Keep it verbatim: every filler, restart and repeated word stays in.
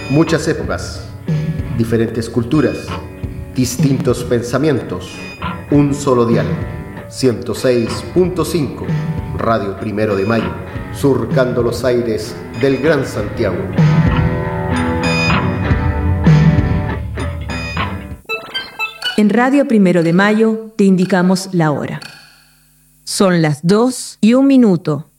Muchas épocas, diferentes culturas, distintos pensamientos, un solo dial. ciento seis punto cinco, Radio Primero de Mayo, surcando los aires del Gran Santiago. En Radio Primero de Mayo te indicamos la hora. Son las dos y un minuto.